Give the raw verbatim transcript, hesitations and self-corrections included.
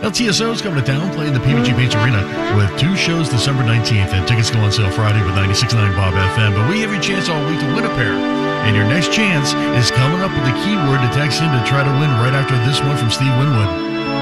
L T S O is coming to town, playing the P V G Paints Arena with two shows December nineteenth, and tickets go on sale Friday with ninety-six point nine Bob F M. But we have your chance all week to win a pair. And your next chance is coming up with the keyword to text in to try to win right after this one from Steve Winwood.